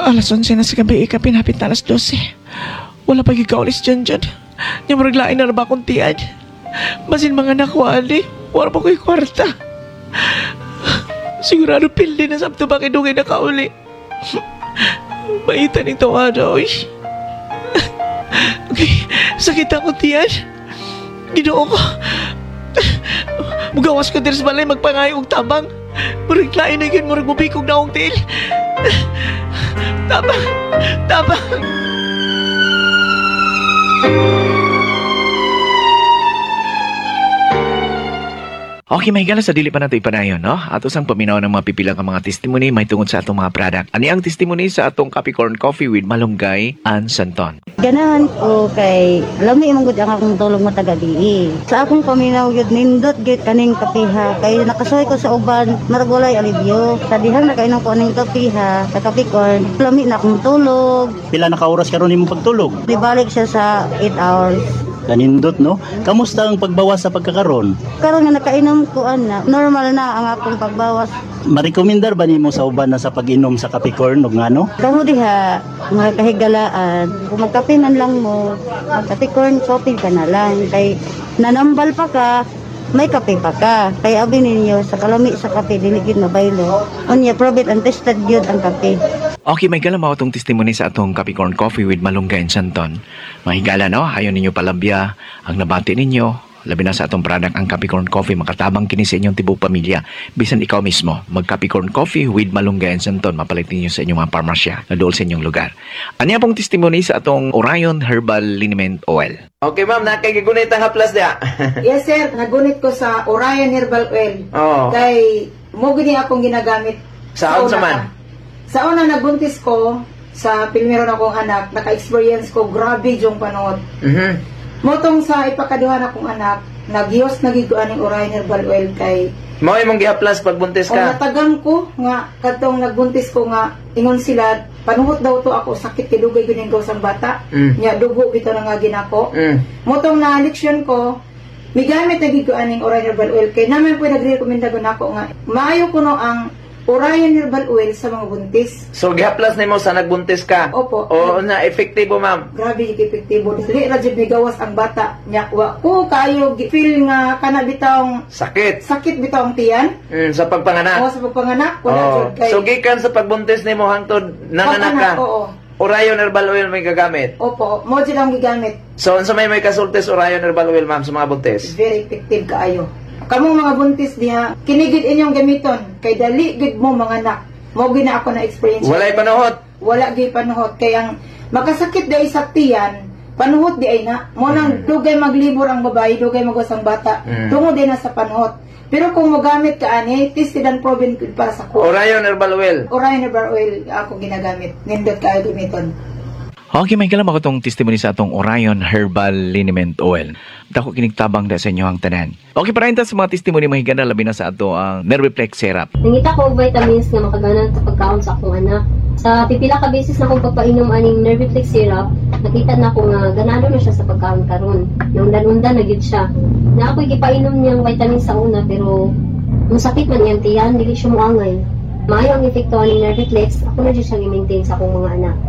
Alas 11 na sa gabi, kapinapit na alas 12. Wala pa gigaulis dyan. Yung maraglain na ba akong tiyan? Basin mga nakuha, wala pa ko'y kwarta. Sigurado pildi na sabto ba kinugay na kauli. Maitan ng tawada, oy. Okay, sakit ako tiyan. Ginoo ko. Mugawas ko din sa balay magpangayo og tabang. Maraglain na yun, maragmubikog na akong tiil. Tabang! Okay, may gala sa dili pa nato ipanayon, no? Ato sang paminaw ng mga pipilang mga testimony may tungod sa atong mga product. Ani ang testimony sa atong Capricorn Coffee with Malunggay and Santon. Ganahan ko kay lami man gud ang akong tulong mo taga-dii. Sa akong paminaw gyud nindot gyud kaning kapiha kay nakasuhay ko sa uban maragulay alibyo. Sa dihang nakainom ko aning kapiha sa Capricorn, lami na akong tulog. Pila na ka oras karon imong pagtulog? Nibalik siya sa 8 hours. Kanindot, no? Kamusta ang pagbawas sa pagkakaron? Karon nga nakainom ko ana, normal na ang akong pagbawas. Marekomendar ba nimo sa uban na sa pag-inom sa Capricorn ug ngano? Kamo diha mga kahigalaan, kung magkape man lang mo, mag-Capricorn coffee ka na lang kay nanambal pa ka. May kape pa ka. Kaya abi ninyo, sa kalami sa kape, dili gyud mabaylo. Unya, private and tested gyud ang kape. Okay, may gala mo itong testimony sa atong Capricorn Coffee with Malunggay and Santon. Mahigala, no? Ayaw ninyo palabya ang nabati ninyo. Labi na sa atong product ang Capricorn Coffee, makatabang kini sa inyong tibok pamilya. Bisan ikaw mismo, mag-Capricorn Coffee with Malunggay and Santon, mapalit ninyo sa inyong mga parmasya na dool sa inyong lugar. Anya pong testimony sa atong Orion Herbal Liniment Oil. Okay, ma'am, nakagigunit ang haplas dia. Yes, sir. Nagunit ko sa Orion Herbal Oil. Oo. Kay, mo gini akong ginagamit. Saan sa una man? pa. Sa una, nagbuntis ko, sa pilmeron akong anak, naka-experience ko, grabe yung panot. Motong sa ipakaduhan akong anak, nagyos nagiguan ng Orion Herbal Oil kay Mao imong gihaplas pag buntis o ka. natagang ko nga kadtong nagbuntis ko nga ingon sila panuhot daw to ako sakit kay dugay gyud ang sang bata. Nya dugo bitaw na nga ginako. Motong na leksyon ko migamit na giguan ng Orion Herbal Oil kay naman po nagrekomenda ko nako nga maayo kuno ang Orion Herbal Oil sa mga buntis. So gihaplas nimo sa nagbuntis ka. Opo. O na epektibo, ma'am. Grabe yung epektibo. Dili ra jud migawas ang bata. Nya wa ko kayo feel nga kana bitawng sakit bitawng tiyan. Sa pagpanganak. O sa pagpanganak wala jud kay. So gikan sa pagbuntis nimo hangtod nanganak ka. Oo. Orion Herbal Oil may gagamit. Opo, mo jud ang gigamit. So unsa may kasultes Orion Herbal Oil, ma'am, sa mga buntis? Very effective kaayo. Kamong mga buntis diha, kinigid inyong gamiton kay dali gid mo mga anak. Mo gina ako na experience. Walay panuhot. Wala gyud panuhot kay ang makasakit dai sa tiyan, panuhot di ay na. Mo nang dugay maglibor ang babae, dugay magwas ang bata. Tungod din na sa panuhot. Pero kung mogamit ka ani, tested and proven good para sa ko. Orion Herbal Oil. Orion Herbal Oil ako ginagamit. Nindot kayo gamiton. Okay, may kalam ako itong testimony sa atong Orion Herbal Liniment Oil. Dako kinigtabang da sa inyo ang tanan. Okay, para sa mga testimony mahigana labi na sa ato ang Nerviplex Syrup. Nangita ko og vitamins nga makaganan sa pagkaon sa akong anak. Sa pipila ka beses na akong pagpainom aning Nerviplex Syrup, nakita na ko nga ganado na siya sa pagkaon karon. Naundan-undan na gyud siya. Na ako'y gipainom niyang vitamins sa una pero kung sakit man iyang tiyan, dili siya moangay. Maayo ang epekto aning Nerviplex, ako na gyud siya i-maintain sa akong mga anak.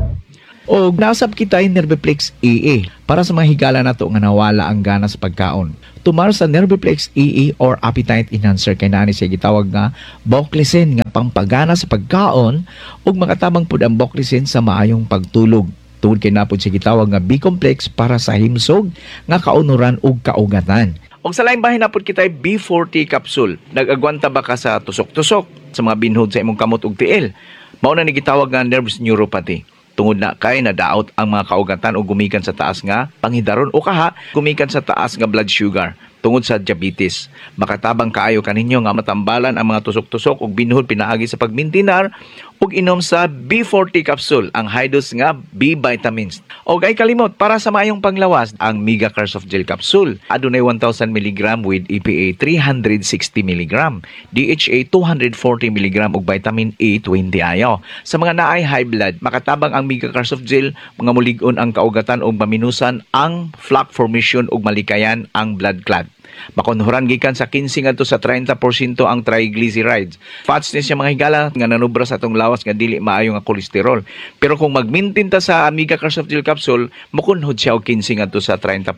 O nasab kita yung Nerviplex EE para sa mga higala nato nga nawala ang gana sa pagkaon. Tumar sa Nerviplex EE or Appetite Enhancer kay nani siya gitawag nga Boclicin nga pampagana sa pagkaon ug makatabang pud ang Boclicin sa maayong pagtulog. Tungod kay napod siya gitawag nga B-complex para sa himsog nga kaunuran ug kaugatan. Og sa lain bahin napod kita B40 capsule. Nag-agwanta ba ka sa tusok-tusok sa mga binhod sa imong kamot ug tiil? Mao na ni gitawag nga nervous neuropathy. Tungod na kay nadaot ang mga kaugatan o gumikan sa taas nga panghidaron o kaha gumikan sa taas nga blood sugar tungod sa diabetes. Makatabang kaayo kaninyo nga matambalan ang mga tusok-tusok ug binuhod pinaagi sa pagmintinar ug inom sa B40 capsule ang high dose nga B vitamins. Og ay kalimot para sa maayong panglawas ang Mega Cares of Gel capsule. Adunay 1000 mg with EPA 360 mg, DHA 240 mg ug vitamin A 20 ayo. Sa mga naay high blood, makatabang ang Mega Cares of Gel mga mulig-on ang kaugatan ug maminusan ang plaque formation ug malikayan ang blood clot. Makonhuran gikan sa 15 ngadto sa 30% ang triglycerides. Fats ni siya mga higala nga nanubra sa atong lawas nga dili maayo nga kolesterol. Pero kung mag-maintain ta sa Amiga Crush of Gel capsule, makunhod siya og 15 ngadto sa 30%.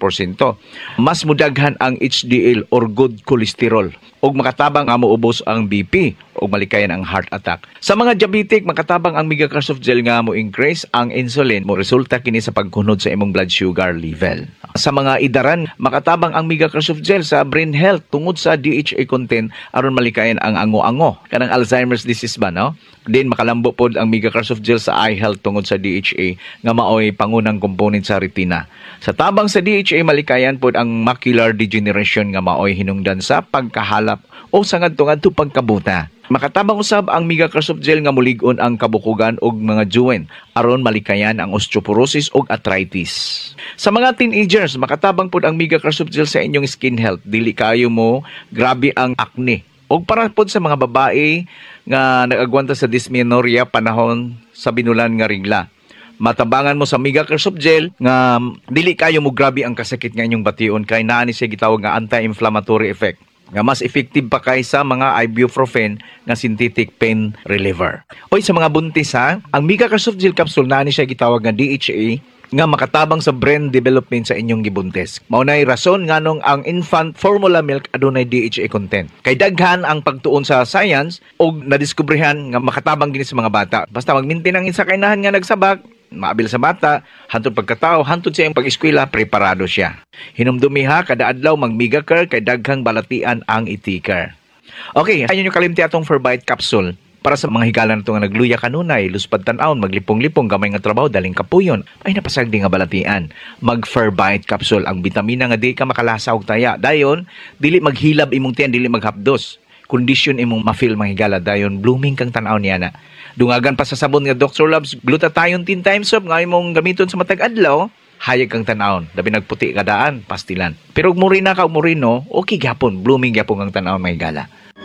Mas mudaghan ang HDL or good cholesterol ug makatabang nga moubos ang BP ug malikayan ang heart attack. Sa mga diabetic, makatabang ang Amiga Crush of Gel nga mo increase ang insulin mo resulta kini sa pagkunod sa imong blood sugar level. Sa mga idaran, makatabang ang Amiga Crush of Gel sa brain health tungod sa DHA content aron malikayan ang ango-ango kanang Alzheimer's disease ba no? Din makalambo pod ang Amiga Crush of Gel sa eye health tungod sa DHA nga maoy pangunang component sa retina. Sa tabang sa DHA malikayan pod ang macular degeneration nga maoy hinungdan sa pagkahalap o sa ngadto-ngadto pagkabuta. Makatabang usab ang Amiga Crush of Gel nga mulig-on ang kabukugan og mga joint aron malikayan ang osteoporosis ug arthritis. Sa mga teenagers, makatabang pod ang Amiga Crush of Gel sa inyong skin health. Dili kayo mo grabe ang acne. Og para pod sa mga babae nga nagagwanta sa dysmenorrhea panahon sa binulan nga regla. Matabangan mo sa Amiga Crush of Gel nga dili kayo mo grabe ang kasakit nga inyong bation kay naa ni siya gitawag nga anti-inflammatory effect. Nga mas effective pa kaysa mga ibuprofen nga synthetic pain reliever. Oy sa mga buntis ha, ang Amiga Crush of Gel capsule naa ni siya gitawag nga DHA nga makatabang sa brain development sa inyong gibuntis. Maunay rason nganong ang infant formula milk adunay DHA content. Kay daghan ang pagtuon sa science og nadiskubrehan nga makatabang gini sa mga bata. Basta magmintin ang insa kainahan nga nagsabak, maabil sa bata, hantod pagkatao, hantod sa iyang pag-eskwela, preparado siya. Hinumdumiha kada adlaw mag-Migacare kay daghang balatian ang itikar. Okay, ayun yung kalimti atong Ferbite capsule. Para sa mga higala na ito nga nagluya kanunay, luspad tanawon, maglipong-lipong, gamay nga trabaho, daling kapuyon, ay napasagdi nga balatian. Mag-Ferbite capsule, ang bitamina nga di ka makalasa og taya. Dayon, dili maghilab imong tiyan, dili maghapdos. Kondisyon imong ma-feel mga higala, dayon blooming kang tanaw niya na. Dungagan pa sa sabon nga Dr. Love's glutathione 10 times soap nga imong gamiton sa matag adlaw, hayag kang tanawon, labi nagputi kadaan, pastilan. Pero ug murina ka ug murino, okay gyapon, blooming gyapon kang tanawon mga higala.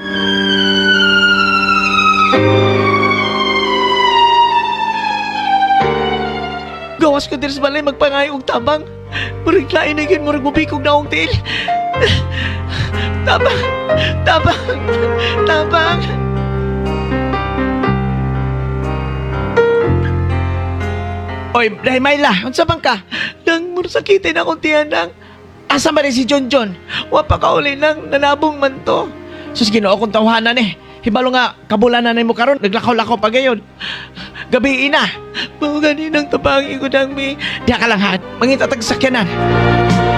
Gawas ko sa balay magpangay og tabang. Murag lain na yun, murag mubikog na akong tiil. Tabang! Tabang! Tabang! Oy, dahil Mayla, unsa bang ka? Nang mursakitin akong tiyan nang. Asa man si John John? Wa pa ka uli nang nanabong man to. Sus Ginoo akong tawhanan eh. Hibalo nga, kabulanan na mo karon, naglakaw-lakaw pa gayon. Gabi ina, mao gani nang tabangi ko nang mi. Diya ka lang ha, mangitatag sakyanan.